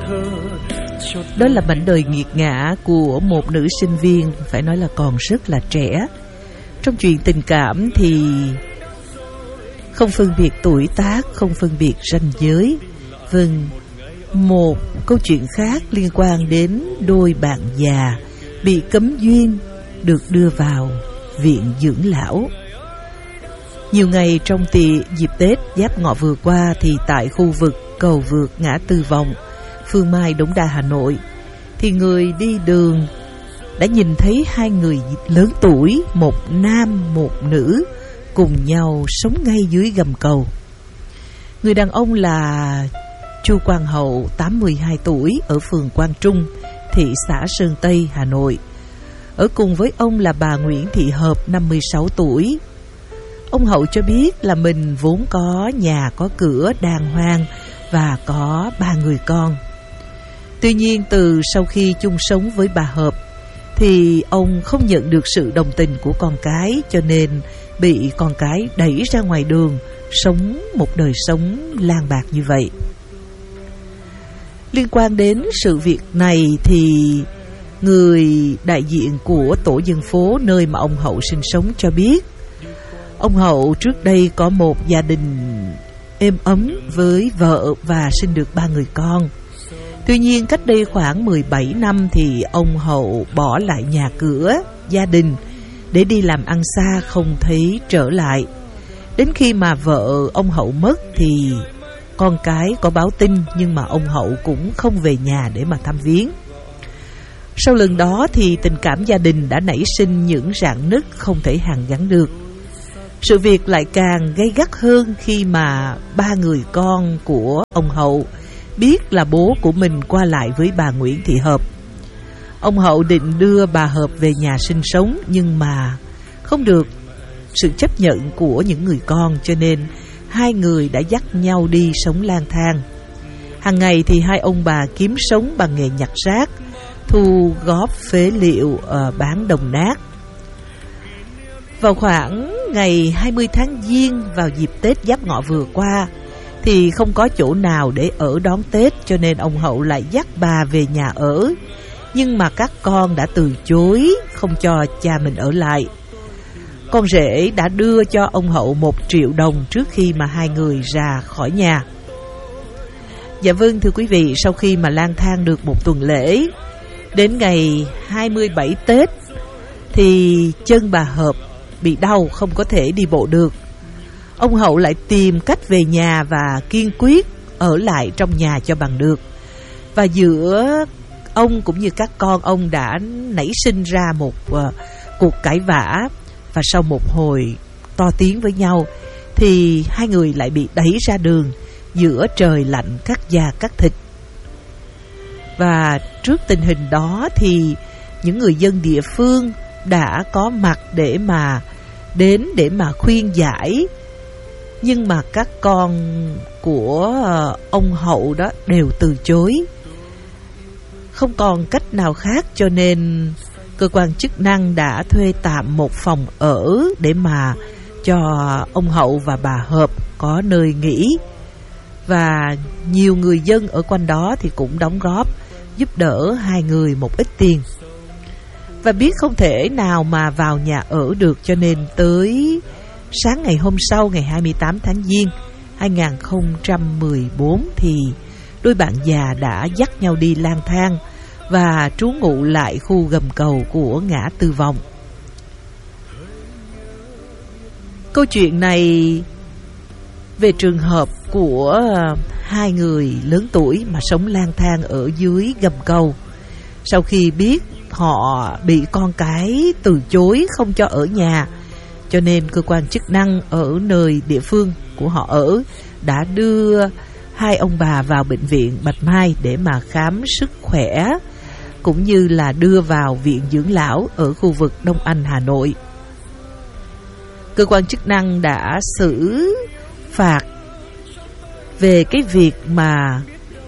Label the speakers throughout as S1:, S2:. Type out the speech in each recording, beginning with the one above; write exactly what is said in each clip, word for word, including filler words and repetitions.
S1: Đó là mảnh đời nghiệt ngã của một nữ sinh viên, phải nói là còn rất là trẻ. Trong chuyện tình cảm thì không phân biệt tuổi tác, không phân biệt ranh giới. Vâng, một câu chuyện khác liên quan đến đôi bạn già bị cấm duyên được đưa vào viện dưỡng lão. Nhiều ngày trong tì dịp Tết Giáp Ngọ vừa qua thì tại khu vực cầu vượt ngã Tư Vọng, Phương Mai, Đống Đa, Hà Nội, thì người đi đường đã nhìn thấy hai người lớn tuổi, một nam một nữ, cùng nhau sống ngay dưới gầm cầu. Người đàn ông là Chu Quang Hậu, tám mươi hai tuổi, ở phường Quang Trung, thị xã Sơn Tây, Hà Nội. Ở cùng với ông là bà Nguyễn Thị Hợp, năm mươi sáu tuổi. Ông Hậu cho biết là mình vốn có nhà có cửa đàng hoàng và có ba người con. Tuy nhiên từ sau khi chung sống với bà Hợp thì ông không nhận được sự đồng tình của con cái, cho nên bị con cái đẩy ra ngoài đường, sống một đời sống lang bạc như vậy. Liên quan đến sự việc này thì người đại diện của tổ dân phố nơi mà ông Hậu sinh sống cho biết, ông Hậu trước đây có một gia đình êm ấm với vợ và sinh được ba người con. Tuy nhiên cách đây khoảng mười bảy năm thì ông Hậu bỏ lại nhà cửa, gia đình để đi làm ăn xa, không thấy trở lại. Đến khi mà vợ ông Hậu mất thì con cái có báo tin, nhưng mà ông Hậu cũng không về nhà để mà thăm viếng. Sau lần đó thì tình cảm gia đình đã nảy sinh những rạn nứt không thể hàn gắn được. Sự việc lại càng gay gắt hơn khi mà ba người con của ông Hậu biết là bố của mình qua lại với bà Nguyễn Thị Hợp. Ông Hậu định đưa bà Hợp về nhà sinh sống, nhưng mà không được sự chấp nhận của những người con, cho nên hai người đã dắt nhau đi sống lang thang. Hàng ngày thì hai ông bà kiếm sống bằng nghề nhặt rác, thu góp phế liệu, uh, bán đồng nát. Vào khoảng ngày hai mươi tháng Giêng, vào dịp Tết Giáp Ngọ vừa qua, thì không có chỗ nào để ở đón Tết, cho nên ông Hậu lại dắt bà về nhà ở. Nhưng mà các con đã từ chối, không cho cha mình ở lại. Con rể đã đưa cho ông Hậu một triệu đồng trước khi mà hai người ra khỏi nhà. Dạ vâng, thưa quý vị, sau khi mà lang thang được một tuần lễ, đến ngày hai mươi bảy Tết thì chân bà Hợp bị đau, không có thể đi bộ được. Ông Hậu lại tìm cách về nhà và kiên quyết ở lại trong nhà cho bằng được. Và giữa ông cũng như các con ông đã nảy sinh ra một uh, cuộc cãi vã. Và sau một hồi to tiếng với nhau thì hai người lại bị đẩy ra đường giữa trời lạnh cắt da cắt thịt. Và trước tình hình đó thì những người dân địa phương đã có mặt để mà đến để mà khuyên giải. Nhưng mà các con của ông Hậu đó đều từ chối. Không còn cách nào khác, cho nên cơ quan chức năng đã thuê tạm một phòng ở để mà cho ông Hậu và bà Hợp có nơi nghỉ. Và nhiều người dân ở quanh đó thì cũng đóng góp giúp đỡ hai người một ít tiền. Và biết không thể nào mà vào nhà ở được, cho nên tới sáng ngày hôm sau, ngày hai mươi tám tháng Giêng hai nghìn không trăm mười bốn thì đôi bạn già đã dắt nhau đi lang thang và trú ngụ lại khu gầm cầu của ngã Tư Vọng. Câu chuyện này về trường hợp của hai người lớn tuổi mà sống lang thang ở dưới gầm cầu. Sau khi biết họ bị con cái từ chối không cho ở nhà, cho nên cơ quan chức năng ở nơi địa phương của họ ở đã đưa hai ông bà vào bệnh viện Bạch Mai để mà khám sức khỏe, cũng như là đưa vào viện dưỡng lão ở khu vực Đông Anh, Hà Nội. Cơ quan chức năng đã xử phạt về cái việc mà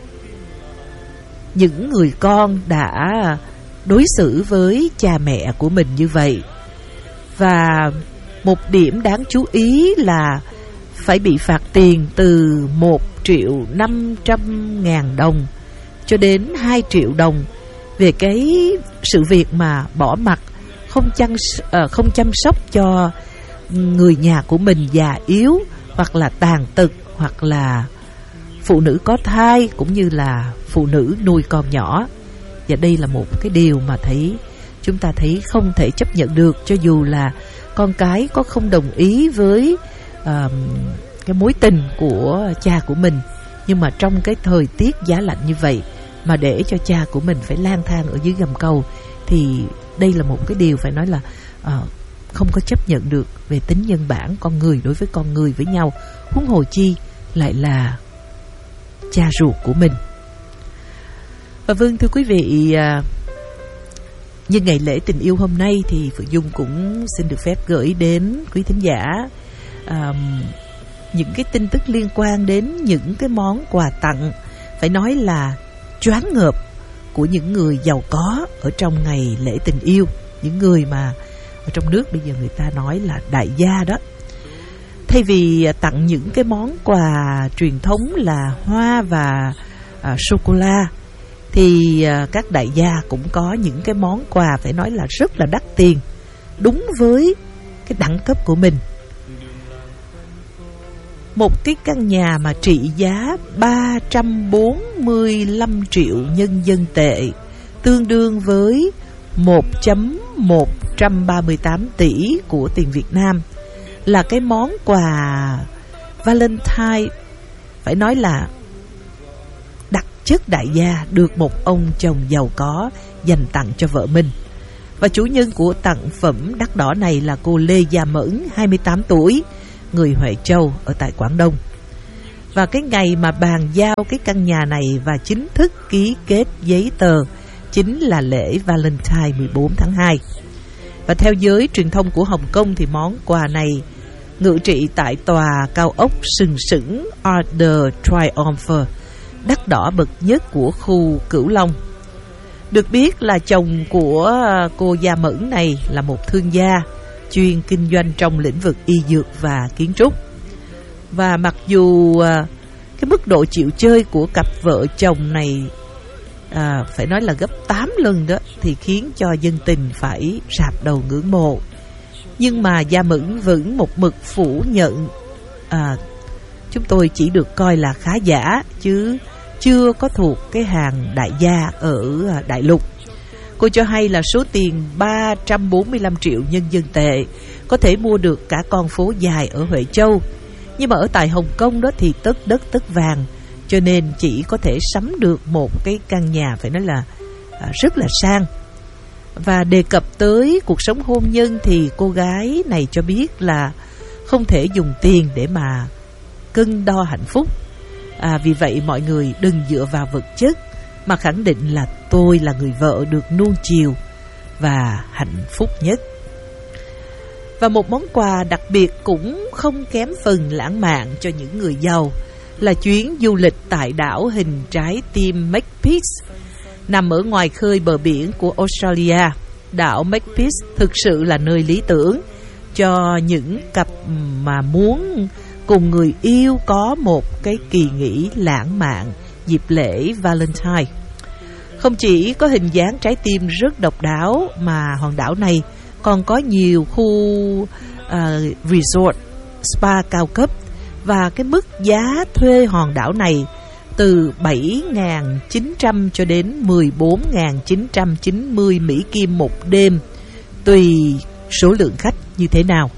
S1: những người con đã đối xử với cha mẹ của mình như vậy. Và một điểm đáng chú ý là phải bị phạt tiền từ một triệu năm trăm ngàn đồng cho đến hai triệu đồng về cái sự việc mà bỏ mặc, không chăm, uh, không chăm sóc cho người nhà của mình già yếu, hoặc là tàn tật, hoặc là phụ nữ có thai, cũng như là phụ nữ nuôi con nhỏ. Và đây là một cái điều mà thấy chúng ta thấy không thể chấp nhận được, cho dù là con cái có không đồng ý với uh, cái mối tình của cha của mình. Nhưng mà trong cái thời tiết giá lạnh như vậy mà để cho cha của mình phải lang thang ở dưới gầm cầu, thì đây là một cái điều phải nói là uh, không có chấp nhận được về tính nhân bản con người đối với con người với nhau, huống hồ chi lại là cha ruột của mình. Và vâng, thưa quý vị, uh, nhân ngày lễ tình yêu hôm nay thì Phượng Dung cũng xin được phép gửi đến quý thính giả uh, những cái tin tức liên quan đến những cái món quà tặng phải nói là choáng ngợp của những người giàu có ở trong ngày lễ tình yêu. Những người mà ở trong nước bây giờ người ta nói là đại gia đó. Thay vì tặng những cái món quà truyền thống là hoa và à, sô-cô-la, thì à, các đại gia cũng có những cái món quà phải nói là rất là đắt tiền, đúng với cái đẳng cấp của mình. Một cái căn nhà mà trị giá ba trăm bốn mươi lăm triệu nhân dân tệ, tương đương với một phẩy một ba tám tỷ của tiền Việt Nam, là cái món quà Valentine phải nói là đặc chất đại gia được một ông chồng giàu có dành tặng cho vợ mình. Và chủ nhân của tặng phẩm đắt đỏ này là cô Lê Gia Mẫn, hai mươi tám tuổi, người Huệ Châu ở tại Quảng Đông. Và cái ngày mà bàn giao cái căn nhà này và chính thức ký kết giấy tờ chính là lễ Valentine mười bốn tháng hai. Và theo giới truyền thông của Hồng Kông thì món quà này ngự trị tại tòa cao ốc sừng sững Arc de Triomphe, đắt đỏ bậc nhất của khu Cửu Long. Được biết là chồng của cô Gia Mẫn này là một thương gia chuyên kinh doanh trong lĩnh vực y dược và kiến trúc. Và mặc dù cái mức độ chịu chơi của cặp vợ chồng này à, phải nói là gấp tám lần đó, thì khiến cho dân tình phải rạp đầu ngưỡng mộ. Nhưng mà Gia Mẫn vẫn một mực phủ nhận à, chúng tôi chỉ được coi là khá giả, chứ chưa có thuộc cái hàng đại gia ở đại lục. Cô cho hay là số tiền ba trăm bốn mươi lăm triệu nhân dân tệ có thể mua được cả con phố dài ở Huệ Châu. Nhưng mà ở tại Hồng Kông đó thì tất đất tất vàng, cho nên chỉ có thể sắm được một cái căn nhà phải nói là à, rất là sang. Và đề cập tới cuộc sống hôn nhân thì cô gái này cho biết là không thể dùng tiền để mà cân đo hạnh phúc. À, vì vậy mọi người đừng dựa vào vật chất, mà khẳng định là tôi là người vợ được nuông chiều và hạnh phúc nhất. Và một món quà đặc biệt cũng không kém phần lãng mạn cho những người giàu là chuyến du lịch tại đảo hình trái tim Makepeace, nằm ở ngoài khơi bờ biển của Australia. Đảo Makepeace thực sự là nơi lý tưởng cho những cặp mà muốn cùng người yêu có một cái kỳ nghỉ lãng mạn dịp lễ Valentine. Không chỉ có hình dáng trái tim rất độc đáo, mà hòn đảo này còn có nhiều khu uh, resort, spa cao cấp. Và cái mức giá thuê hòn đảo này từ bảy nghìn chín trăm cho đến mười bốn nghìn chín trăm chín mươi Mỹ Kim một đêm, tùy số lượng khách như thế nào.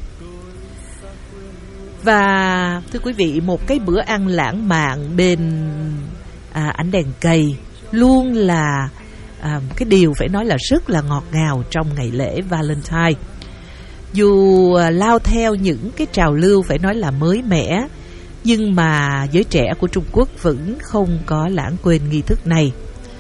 S1: Và thưa quý vị, một cái bữa ăn lãng mạn bên à, ánh đèn cầy luôn là à, cái điều phải nói là rất là ngọt ngào trong ngày lễ Valentine. Dù à, lao theo những cái trào lưu phải nói là mới mẻ, nhưng mà giới trẻ của Trung Quốc vẫn không có lãng quên nghi thức này.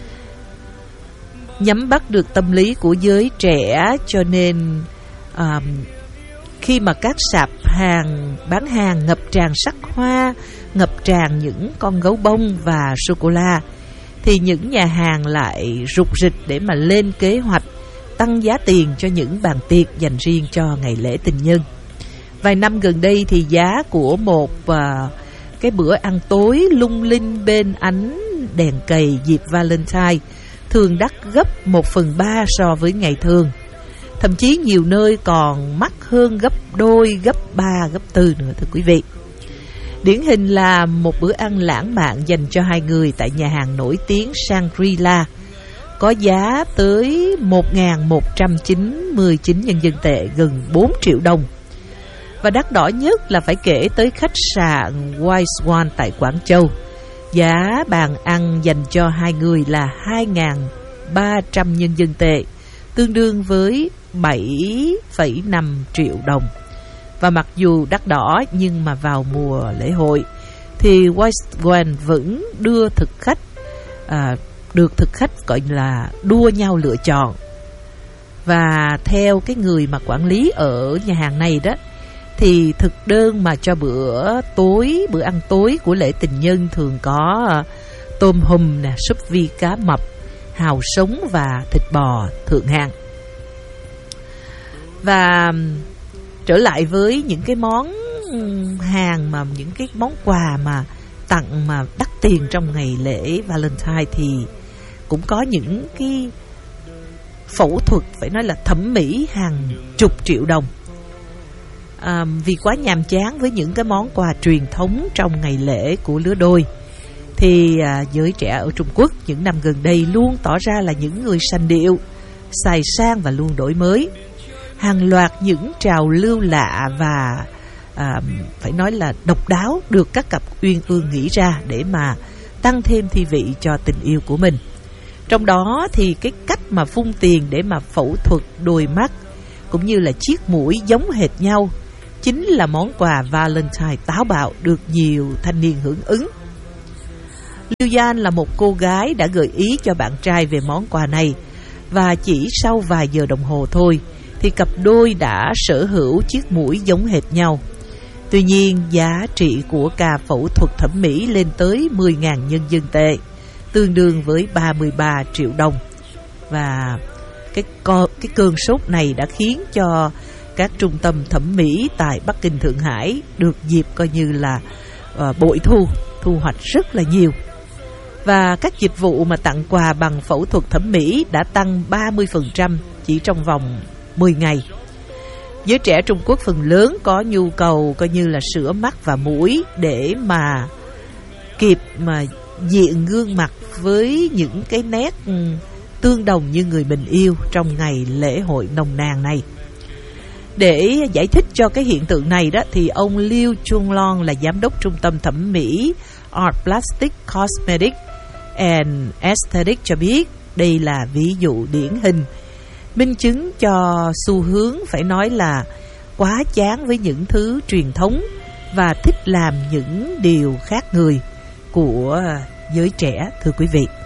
S1: Nhắm bắt được tâm lý của giới trẻ, cho nên à, khi mà các sạp hàng bán hàng ngập tràn sắc hoa, ngập tràn những con gấu bông và sô-cô-la, thì những nhà hàng lại rục rịch để mà lên kế hoạch tăng giá tiền cho những bàn tiệc dành riêng cho ngày lễ tình nhân. Vài năm gần đây thì giá của một uh, cái bữa ăn tối lung linh bên ánh đèn cầy dịp Valentine thường đắt gấp một phần ba so với ngày thường. Thậm chí nhiều nơi còn mắc hơn gấp đôi, gấp ba, gấp tư nữa thưa quý vị. Điển hình là một bữa ăn lãng mạn dành cho hai người tại nhà hàng nổi tiếng Shangri-La có giá tới một nghìn một trăm chín mươi chín nhân dân tệ, gần bốn triệu đồng. Và đắt đỏ nhất là phải kể tới khách sạn White Swan tại Quảng Châu. Giá bàn ăn dành cho hai người là hai nghìn ba trăm nhân dân tệ, tương đương với bảy phẩy năm triệu đồng. Và mặc dù đắt đỏ nhưng mà vào mùa lễ hội thì White Swan vẫn đưa thực khách à, được thực khách gọi là đua nhau lựa chọn. Và theo cái người mà quản lý ở nhà hàng này đó, thì thực đơn mà cho bữa tối, bữa ăn tối của lễ tình nhân thường có uh, tôm hùm nè, súp vi cá mập, hàu sống và thịt bò thượng hạng. Và trở lại với những cái món hàng mà những cái món quà mà tặng mà đắt tiền trong ngày lễ Valentine thì cũng có những cái phẫu thuật phải nói là thẩm mỹ hàng chục triệu đồng. À, vì quá nhàm chán với những cái món quà truyền thống trong ngày lễ của lứa đôi thì à, giới trẻ ở Trung Quốc những năm gần đây luôn tỏ ra là những người sành điệu, xài sang và luôn đổi mới. Hàng loạt những trào lưu lạ và à, phải nói là độc đáo được các cặp uyên ương nghĩ ra để mà tăng thêm thi vị cho tình yêu của mình. Trong đó thì cái cách mà phung tiền để mà phẫu thuật đôi mắt cũng như là chiếc mũi giống hệt nhau chính là món quà Valentine táo bạo được nhiều thanh niên hưởng ứng. Liu Yan là một cô gái đã gợi ý cho bạn trai về món quà này, và chỉ sau vài giờ đồng hồ thôi thì cặp đôi đã sở hữu chiếc mũi giống hệt nhau. Tuy nhiên giá trị của ca phẫu thuật thẩm mỹ lên tới mười nghìn nhân dân tệ, tương đương với ba mươi ba triệu đồng. Và cái, co, cái cơn sốt này đã khiến cho các trung tâm thẩm mỹ tại Bắc Kinh, Thượng Hải được dịp coi như là uh, bội thu, thu hoạch rất là nhiều. Và các dịch vụ mà tặng quà bằng phẫu thuật thẩm mỹ đã tăng ba mươi phần trăm chỉ trong vòng mười ngày. Giới trẻ Trung Quốc phần lớn có nhu cầu coi như là sửa mắt và mũi để mà kịp mà diện gương mặt với những cái nét tương đồng như người mình yêu trong ngày lễ hội nồng nàn này. Để giải thích cho cái hiện tượng này đó thì ông Liu Chunlong là giám đốc trung tâm thẩm mỹ Art Plastic Cosmetic and Aesthetic cho biết đây là ví dụ điển hình minh chứng cho xu hướng phải nói là quá chán với những thứ truyền thống và thích làm những điều khác người của giới trẻ thưa quý vị.